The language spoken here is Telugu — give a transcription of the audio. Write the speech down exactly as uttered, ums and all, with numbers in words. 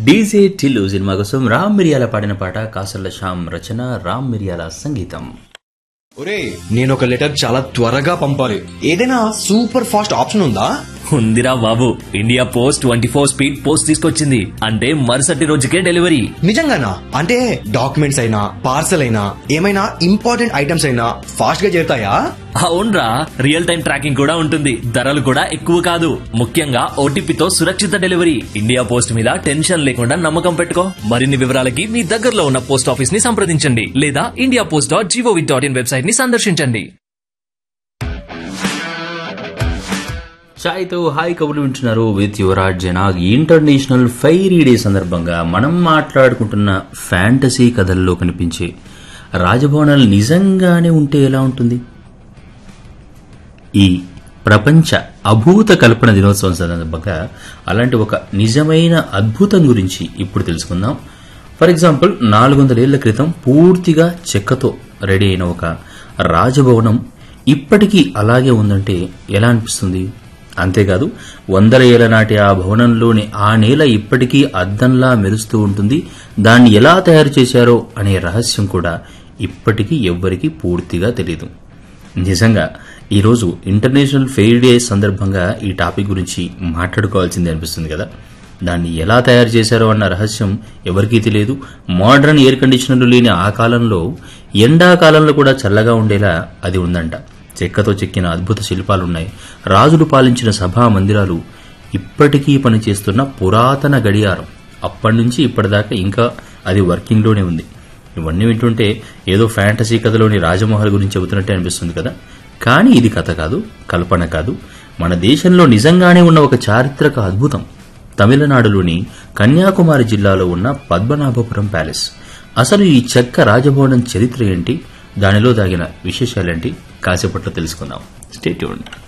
డీజే టిల్లు సినిమా కోసం రామ్ మిరియాల పాడిన పాట కాసర్ల శ్యామ్ రచన, రామ్ మిరియాల సంగీతం. ఒరే, నేను ఒక లెటర్ చాలా త్వరగా పంపాలి. ఏదైనా సూపర్ ఫాస్ట్ ఆప్షన్ ఉందా? ఉందిరా బాబు, India post twenty four speed post తీసుకొచ్చింది. అంటే మరుసటి రోజుకే డెలివరీ. నిజంగానా? అంటే డాక్యుమెంట్స్ అయినా పార్సల్ అయినా ఏమైనా ఇంపార్టెంట్ ఐటమ్స్ అయినా ఫాస్ట్ గా చేరుతాయా? అవునరా, రియల్ టైం ట్రాకింగ్ కూడా ఉంటుంది. ధరలు కూడా ఎక్కువ కాదు. ముఖ్యంగా ఓటీపీతో సురక్షిత డెలివరీ. ఇండియా పోస్ట్ మీద టెన్షన్ లేకుండా నమ్మకం పెట్టుకో. మరిన్ని వివరాలకి మీ దగ్గరలో ఉన్న పోస్ట్ ఆఫీస్ ని సంప్రదించండి లేదా India post dot GOV dot in website ని సందర్శించండి. చాయ్తో హాయ్ కబుర్లు వింటున్నారు with Yuvraj జనాగ్. International fiery day సందర్భంగా మనం మాట్లాడుకుంటున్న ఫ్యాంటసీ కథల్లో కనిపించే రాజభవనాలు నిజంగానే ఉంటే ఎలా ఉంటుంది? ఈ ప్రపంచ అభూత కల్పన దినోత్సవం సందర్భంగా అలాంటి ఒక నిజమైన అద్భుతం గురించి ఇప్పుడు తెలుసుకుందాం. ఫర్ ఎగ్జాంపుల్, నాలుగు వందల ఏళ్ల క్రితం పూర్తిగా చెక్కతో రెడీ అయిన ఒక రాజభవనం ఇప్పటికీ అలాగే ఉందంటే ఎలా అనిపిస్తుంది? అంతేకాదు, వందల ఏళ్ల నాటి ఆ భవనంలోని ఆ నేల ఇప్పటికీ అద్దంలా మెరుస్తూ ఉంటుంది. దాన్ని ఎలా తయారు చేశారో అనే రహస్యం కూడా ఇప్పటికీ ఎవ్వరికీ పూర్తిగా తెలియదు. నిజంగా ఈరోజు ఇంటర్నేషనల్ ఫెయిర్ డే సందర్భంగా ఈ టాపిక్ గురించి మాట్లాడుకోవాల్సిందే అనిపిస్తుంది కదా. దాన్ని ఎలా తయారు చేశారో అన్న రహస్యం ఎవరికీ తెలియదు. మోడర్న్ ఎయిర్ కండిషనర్లు లేని ఆ కాలంలో ఎండాకాలంలో కూడా చల్లగా ఉండేలా అది ఉందంట. చెక్కతో చెక్కిన అద్భుత శిల్పాలున్నాయి. రాజులు పాలించిన సభా మందిరాలు, ఇప్పటికీ పనిచేస్తున్న పురాతన గడియారం, అప్పటి నుంచి ఇప్పటిదాకా ఇంకా అది వర్కింగ్లోనే ఉంది. ఇవన్నీ వింటుంటే ఏదో ఫ్యాంటసీ కథలోని రాజమహల్ గురించి చెబుతున్నట్టే అనిపిస్తుంది కదా. కానీ ఇది కథ కాదు, కల్పన కాదు. మన దేశంలో నిజంగానే ఉన్న ఒక చారిత్రక అద్భుతం. తమిళనాడులోని కన్యాకుమారి జిల్లాలో ఉన్న పద్మనాభపురం ప్యాలెస్. అసలు ఈ చెక్క రాజభవనం చరిత్ర ఏంటి, దానిలో దాగిన విశేషాలేంటి, కాసేపట్లో తెలుసుకుందాం. Stay tuned.